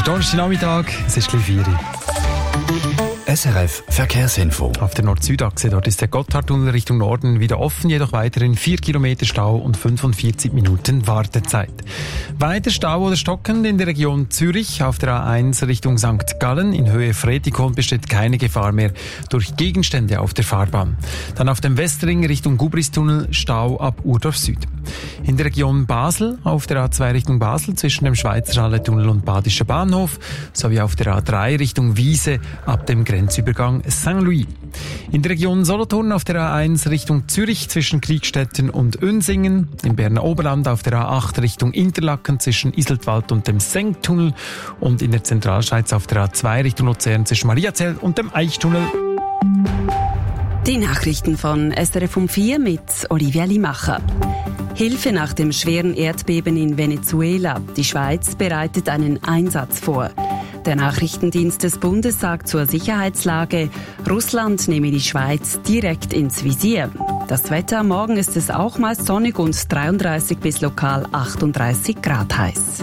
Donnerstagnachmittag, es ist gleich 4 Uhr. SRF Verkehrsinfo. Auf der Nord-Süd-Achse, dort ist der Gotthardtunnel Richtung Norden wieder offen, jedoch weiterhin 4 Kilometer Stau und 45 Minuten Wartezeit. Weiter Stau oder stockend in der Region Zürich. Auf der A1 Richtung St. Gallen in Höhe Fretikon besteht keine Gefahr mehr durch Gegenstände auf der Fahrbahn. Dann auf dem Westring Richtung Gubristunnel Stau ab Urdorf Süd. In der Region Basel auf der A2 Richtung Basel zwischen dem Schweizerhalletunnel und Badischer Bahnhof sowie auf der A3 Richtung Wiese ab dem Grenzübergang Saint-Louis. In der Region Solothurn auf der A1 Richtung Zürich zwischen Kriegstetten und Unsingen, im Berner Oberland auf der A8 Richtung Interlaken zwischen Iseltwald und dem Senktunnel und in der Zentralschweiz auf der A2 Richtung Luzern zwischen Mariazell und dem Eichtunnel. Die Nachrichten von SRF um 4 mit Olivia Limacher. Hilfe nach dem schweren Erdbeben in Venezuela. Die Schweiz bereitet einen Einsatz vor. Der Nachrichtendienst des Bundes sagt zur Sicherheitslage, Russland nehme die Schweiz direkt ins Visier. Das Wetter, morgen ist es auch meist sonnig und 33 bis lokal 38 Grad heiß.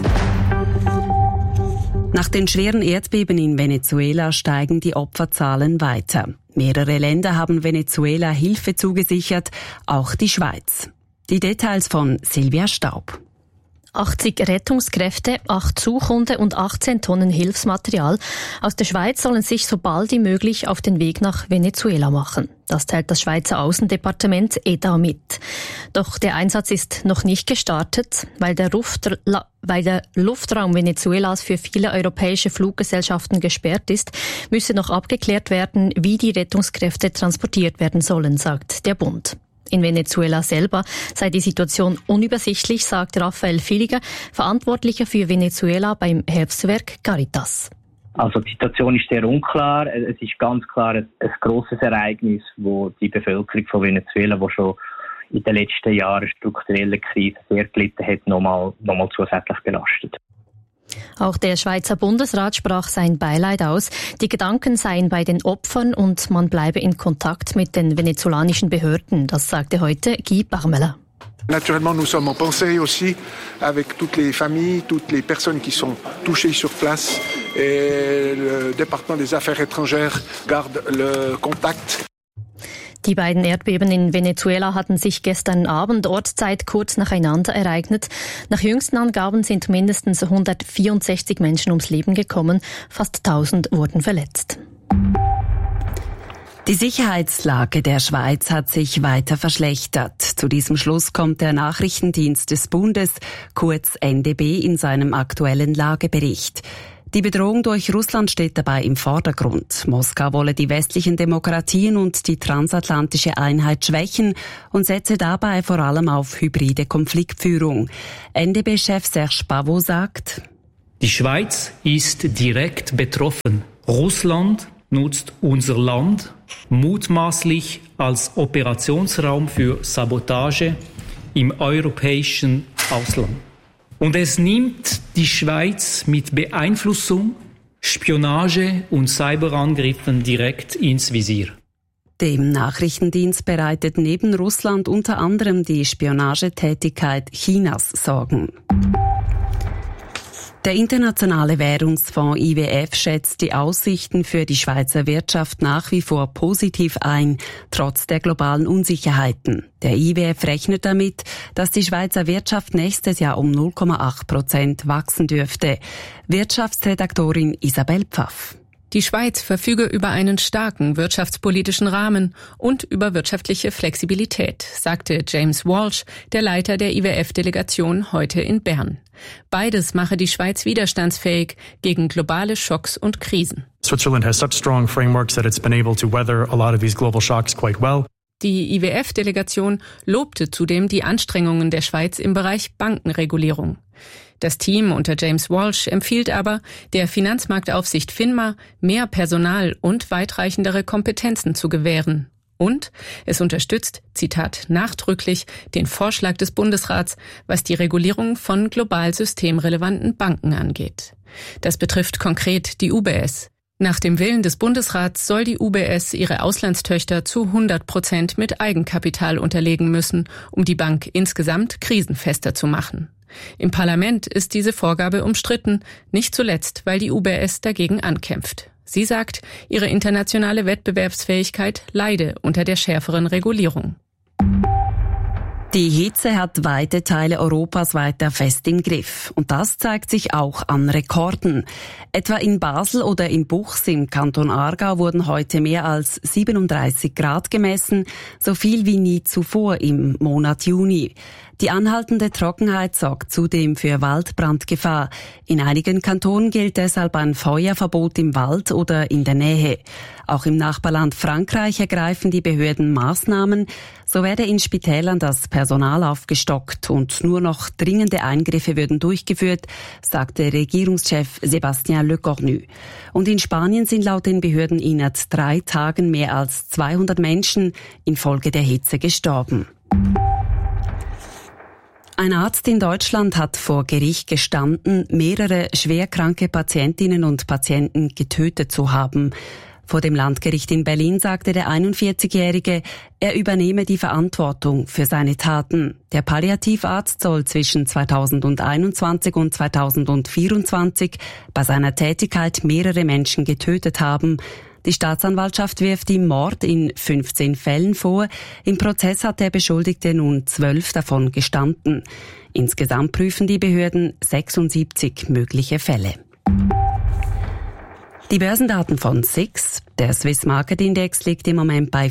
Nach den schweren Erdbeben in Venezuela steigen die Opferzahlen weiter. Mehrere Länder haben Venezuela Hilfe zugesichert, auch die Schweiz. Die Details von Silvia Staub. 80 Rettungskräfte, 8 Suchhunde und 18 Tonnen Hilfsmaterial aus der Schweiz sollen sich so bald wie möglich auf den Weg nach Venezuela machen. Das teilt das Schweizer Außendepartement EDA mit. Doch der Einsatz ist noch nicht gestartet, weil der Luftraum Venezuelas für viele europäische Fluggesellschaften gesperrt ist, müsse noch abgeklärt werden, wie die Rettungskräfte transportiert werden sollen, sagt der Bund. In Venezuela selber sei die Situation unübersichtlich, sagt Raphael Villiger, Verantwortlicher für Venezuela beim Hilfswerk Caritas. Also die Situation ist sehr unklar. Es ist ganz klar ein grosses Ereignis, wo die Bevölkerung von Venezuela, die schon in den letzten Jahren strukturelle Krise sehr gelitten hat, nochmal zusätzlich belastet. Auch der Schweizer Bundesrat sprach sein Beileid aus. Die Gedanken seien bei den Opfern und man bleibe in Kontakt mit den venezolanischen Behörden. Das sagte heute Guy Parmelin. Naturellement, nous sommes en pensée aussi avec toutes les familles, toutes les personnes qui sont touchées sur place. Et le département des Affaires étrangères garde le contact. Die beiden Erdbeben in Venezuela hatten sich gestern Abend Ortszeit kurz nacheinander ereignet. Nach jüngsten Angaben sind mindestens 164 Menschen ums Leben gekommen, fast 1000 wurden verletzt. Die Sicherheitslage der Schweiz hat sich weiter verschlechtert. Zu diesem Schluss kommt der Nachrichtendienst des Bundes, kurz NDB, in seinem aktuellen Lagebericht. Die Bedrohung durch Russland steht dabei im Vordergrund. Moskau wolle die westlichen Demokratien und die transatlantische Einheit schwächen und setze dabei vor allem auf hybride Konfliktführung. NDB-Chef Serge Pavot sagt: Die Schweiz ist direkt betroffen. Russland nutzt unser Land mutmaßlich als Operationsraum für Sabotage im europäischen Ausland. Und es nimmt die Schweiz mit Beeinflussung, Spionage und Cyberangriffen direkt ins Visier. Dem Nachrichtendienst bereitet neben Russland unter anderem die Spionagetätigkeit Chinas Sorgen. Der Internationale Währungsfonds IWF schätzt die Aussichten für die Schweizer Wirtschaft nach wie vor positiv ein, trotz der globalen Unsicherheiten. Der IWF rechnet damit, dass die Schweizer Wirtschaft nächstes Jahr um 0,8% wachsen dürfte. Wirtschaftsredaktorin Isabel Pfaff. Die Schweiz verfüge über einen starken wirtschaftspolitischen Rahmen und über wirtschaftliche Flexibilität, sagte James Walsh, der Leiter der IWF-Delegation, heute in Bern. Beides mache die Schweiz widerstandsfähig gegen globale Schocks und Krisen. Switzerland has such strong frameworks that it's been able to weather a lot of these global shocks quite well. Die IWF-Delegation lobte zudem die Anstrengungen der Schweiz im Bereich Bankenregulierung. Das Team unter James Walsh empfiehlt aber, der Finanzmarktaufsicht FINMA mehr Personal und weitreichendere Kompetenzen zu gewähren. Und es unterstützt, Zitat, nachdrücklich den Vorschlag des Bundesrats, was die Regulierung von global systemrelevanten Banken angeht. Das betrifft konkret die UBS. Nach dem Willen des Bundesrats soll die UBS ihre Auslandstöchter zu 100% mit Eigenkapital unterlegen müssen, um die Bank insgesamt krisenfester zu machen. Im Parlament ist diese Vorgabe umstritten, nicht zuletzt, weil die UBS dagegen ankämpft. Sie sagt, ihre internationale Wettbewerbsfähigkeit leide unter der schärferen Regulierung. Die Hitze hat weite Teile Europas weiter fest im Griff. Und das zeigt sich auch an Rekorden. Etwa in Basel oder in Buchs im Kanton Aargau wurden heute mehr als 37 Grad gemessen, so viel wie nie zuvor im Monat Juni. Die anhaltende Trockenheit sorgt zudem für Waldbrandgefahr. In einigen Kantonen gilt deshalb ein Feuerverbot im Wald oder in der Nähe. Auch im Nachbarland Frankreich ergreifen die Behörden Maßnahmen. So werde in Spitälern das Personal aufgestockt und nur noch dringende Eingriffe würden durchgeführt, sagte Regierungschef Sébastien Lecornu. Und in Spanien sind laut den Behörden innerhalb 3 Tagen mehr als 200 Menschen infolge der Hitze gestorben. Ein Arzt in Deutschland hat vor Gericht gestanden, mehrere schwerkranke Patientinnen und Patienten getötet zu haben. Vor dem Landgericht in Berlin sagte der 41-Jährige, er übernehme die Verantwortung für seine Taten. Der Palliativarzt soll zwischen 2021 und 2024 bei seiner Tätigkeit mehrere Menschen getötet haben. Die Staatsanwaltschaft wirft ihm Mord in 15 Fällen vor. Im Prozess hat der Beschuldigte nun 12 davon gestanden. Insgesamt prüfen die Behörden 76 mögliche Fälle. Die Börsendaten von SIX. Der Swiss Market Index liegt im Moment bei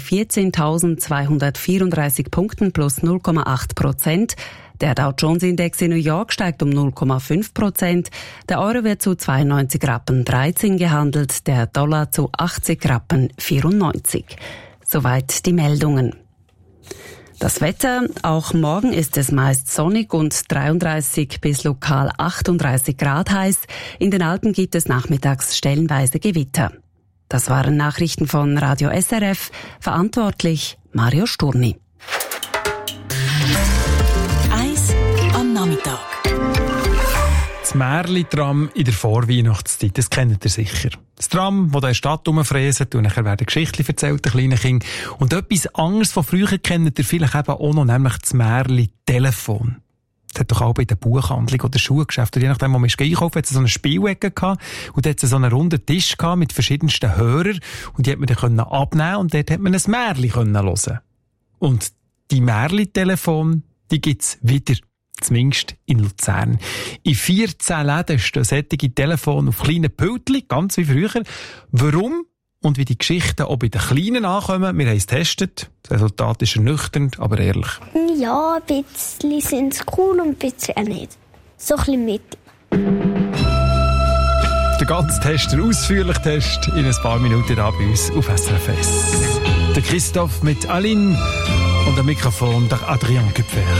14.234 Punkten plus 0,8%. Der Dow Jones Index in New York steigt um 0,5%. Der Euro wird zu 92,13 Rappen gehandelt, der Dollar zu 80,94 Rappen. Soweit die Meldungen. Das Wetter, auch morgen ist es meist sonnig und 33 bis lokal 38 Grad heiß. In den Alpen gibt es nachmittags stellenweise Gewitter. Das waren Nachrichten von Radio SRF. Verantwortlich Mario Sturni. Eis am Nachmittag. Das Märli-Tram in der Vorweihnachtszeit, das kennt ihr sicher. Das Tram, das in der Stadt rumfräset und nachher werden Geschichten erzählt, den kleinen Kindern. Und etwas anderes von früher kennt ihr vielleicht eben auch noch, nämlich das Märli-Telefon. Das hat doch auch bei der Buchhandlung oder Schuhgeschäft, je nachdem, wo man einkaufen, hat es so eine Spielecke gehabt und da hat es so einen runden Tisch gehabt mit verschiedensten Hörern und die hat man dann abnehmen und dort hat man ein Märli hören. Und die Märli-Telefon, die gibt's wieder. Zumindest in Luzern. In 14 Läden stehen solche Telefone auf kleinen Pultchen, ganz wie früher. Warum und wie die Geschichten auch bei den Kleinen ankommen, wir haben es getestet. Das Resultat ist ernüchternd, aber ehrlich. Ja, ein bisschen sind es cool und ein bisschen nicht. So ein bisschen mit. Der ganze Test, der ausführliche Test, in ein paar Minuten da bei uns auf SRF 1. Der Christoph mit Aline und am Mikrofon der Adrien Küpfer.